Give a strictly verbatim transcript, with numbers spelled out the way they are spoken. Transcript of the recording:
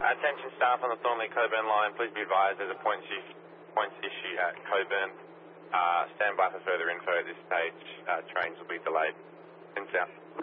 Attention staff on the Thornley Coburn line, please be advised there's a points issue, points issue at Coburn. Uh, stand by for further info at this stage. Uh, trains will be delayed. In south.